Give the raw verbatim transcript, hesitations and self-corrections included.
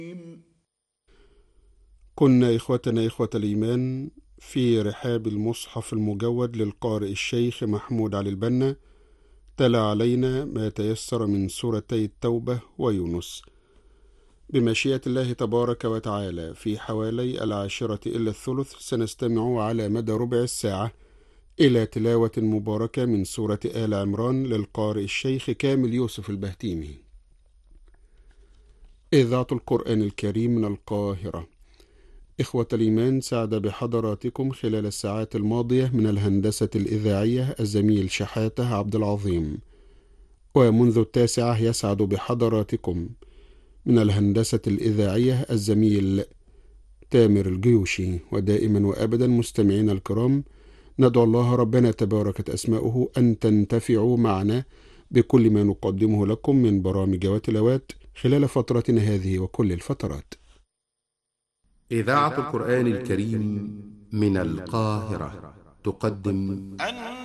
كنا إخوتنا إخوة الإيمان في رحاب المصحف المجود للقارئ الشيخ محمود علي البنا، تلا علينا ما تيسر من سورتي التوبة ويونس بمشيئة الله تبارك وتعالى. في حوالي العاشرة إلا الثلث سنستمع على مدى ربع الساعة إلى تلاوة مباركة من سورة آل عمران للقارئ الشيخ كامل يوسف البهتيمي. إذاعة القرآن الكريم من القاهرة. إخوة الإيمان، سعد بحضراتكم خلال الساعات الماضية من الهندسة الإذاعية الزميل شحاتة عبد العظيم، ومنذ التاسعة يسعد بحضراتكم من الهندسة الإذاعية الزميل تامر الجيوشي. ودائما وأبدا مستمعين الكرام، ندعو الله ربنا تباركت أسماؤه أن تنتفعوا معنا بكل ما نقدمه لكم من برامج وتلاوات خلال فترتنا هذه وكل الفترات. إذاعة القرآن الكريم من القاهرة تقدم